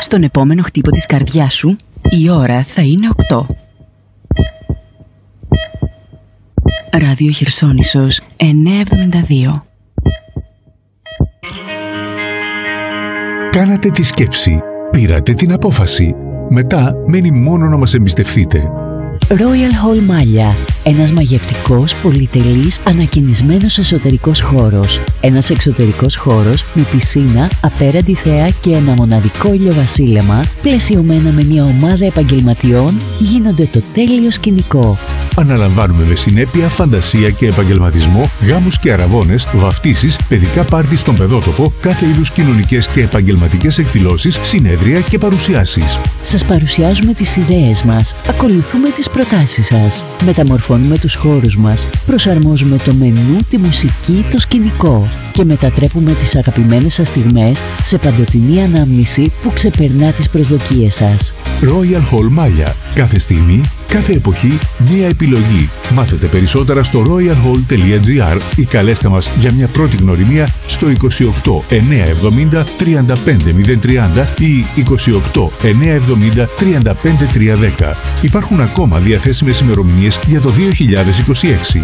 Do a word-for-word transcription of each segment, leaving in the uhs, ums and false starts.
Στον επόμενο χτύπο της καρδιάς σου, η ώρα θα είναι οκτώ. Ράδιο Χερσόνησος εννιακόσια εβδομήντα δύο. Κάνατε τη σκέψη, πήρατε την απόφαση. Μετά μένει μόνο να μας εμπιστευτείτε. Royal Hall Μάλια. Ένας μαγευτικός, πολυτελής, ανακαινισμένος εσωτερικός χώρος. Ένας εξωτερικός χώρος με πισίνα, απέραντη θέα και ένα μοναδικό ηλιοβασίλεμα, πλαισιωμένα με μια ομάδα επαγγελματιών, γίνονται το τέλειο σκηνικό. Αναλαμβάνουμε με συνέπεια, φαντασία και επαγγελματισμό γάμους και αραβώνες, βαφτίσεις, παιδικά πάρτι στον παιδότοπο, κάθε είδους κοινωνικές και επαγγελματικές εκδηλώσεις, συνέδρια και παρουσιάσεις. Σας παρουσιάζουμε τις ιδέες μας, ακολουθούμε τις προτάσεις σας, μεταμορφώνουμε τους χώρους μας, προσαρμόζουμε το μενού, τη μουσική, το σκηνικό και μετατρέπουμε τις αγαπημένες σας στιγμές σε παντοτινή ανάμνηση που ξεπερνά τις προσδοκίες σας. Royal Hall Μάλια. Κάθε στιγμή, κάθε εποχή, μία επιλογή. Μάθετε περισσότερα στο royal hall τελεία gr ή καλέστε μας για μια πρώτη γνωριμία στο είκοσι οκτώ εννιακόσια εβδομήντα τριάντα πέντε μηδέν τριάντα ή είκοσι οκτώ εννιακόσια εβδομήντα τριάντα πέντε τριακόσια δέκα. Υπάρχουν ακόμα διαθέσιμες ημερομηνίες για το δύο χιλιάδες είκοσι έξι.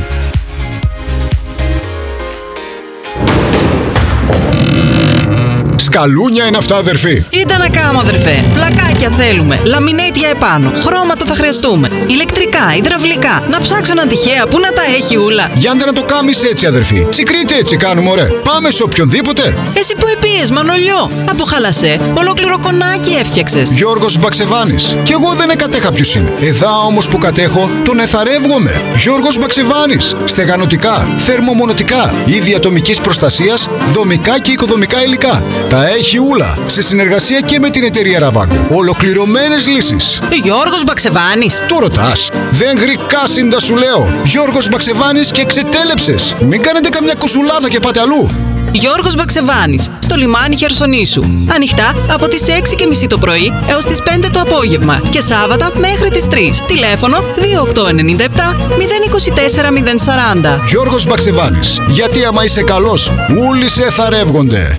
Σκαλούνια είναι αυτά, αδερφή. Ήταν να κάνω, αδερφέ. Πλακάκια θέλουμε. Λαμινέτια επάνω. Χρώματα θα χρειαστούμε. Ηλεκτρικά, υδραυλικά. Να ψάξω έναν τυχαία που να τα έχει ούλα. Γιάντε να το κάμεις έτσι, αδερφή. Τσικρίτε έτσι κάνουμε, ωραία. Πάμε σε οποιονδήποτε. Εσύ που επίες, Μανολιό. Από χαλασέ, ολόκληρο κονάκι έφτιαξες. Γιώργος Μπαξεβάνης. Κι εγώ δεν εκατέχα ποιος είναι. Εδά όμως που κατέχω, τον εθαρεύγομαι. Γιώργος Μπαξεβάνης. Στεγανοτικά, θερμομονωτικά, είδη ατομικής προστασίας, δομικά και οικοδομικά υλικά. Τα έχει ούλα, σε συνεργασία και με την εταιρεία Ραβάγκο. Ολοκληρωμένες λύσεις. Γιώργος Μπαξεβάνης. Το ρωτάς. Δεν γρικάσιντα σου λέω. Γιώργος Μπαξεβάνης και ξετέλεψες. Μην κάνετε καμιά κουσουλάδα και πάτε αλλού. Γιώργος Μπαξεβάνης, στο λιμάνι Χερσονήσου. Ανοιχτά από τις έξι και μισή το πρωί έως τις πέντε το απόγευμα και Σάββατα μέχρι τις τρεις. Τηλέφωνο δύο οκτώ εννιά επτά μηδέν είκοσι τέσσερα μηδέν σαράντα. Γιώργος Μπαξεβάνης. Γιατί άμα είσαι καλός, όλοι σε θαρεύγονται.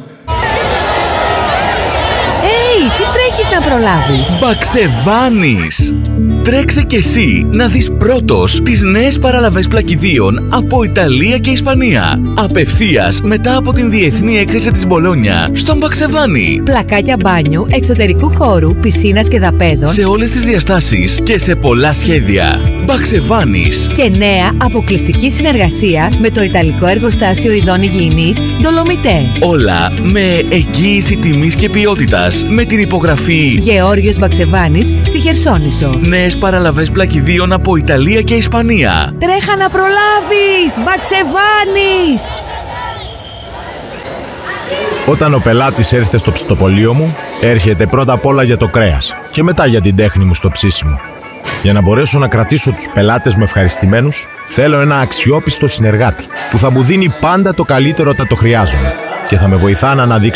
Τι τρέχεις να προλάβεις? Μπαξεβάνης! Τρέξε κι εσύ να δεις πρώτος τις νέες παραλαβές πλακιδίων από Ιταλία και Ισπανία. Απευθείας μετά από την διεθνή έκθεση της Μπολόνια στον Μπαξεβάνη. Πλακάκια μπάνιου, εξωτερικού χώρου, πισίνας και δαπέδων σε όλες τις διαστάσεις και σε πολλά σχέδια. Μπαξεβάνης. Και νέα αποκλειστική συνεργασία με το Ιταλικό Εργοστάσιο Ειδών Υγιεινής Ντολομιτέ. Όλα με εγγύηση τιμής και ποιότητας με την υπογραφή Γεώργιος Μπαξεβάνης στη Χερσόνησο. Νέες παραλαβές πλακιδίων από Ιταλία και Ισπανία. Τρέχα να προλάβεις! Μπαξεβάνης! Όταν ο πελάτης έρχεται στο ψητοπωλείο μου, έρχεται πρώτα απ' όλα για το κρέας και μετά για την τέχνη μου στο ψήσιμο. Για να μπορέσω να κρατήσω τους πελάτες μου ευχαριστημένους, θέλω ένα αξιόπιστο συνεργάτη που θα μου δίνει πάντα το καλύτερο όταν το χρειάζομαι και θα με βοηθά να αναδείξω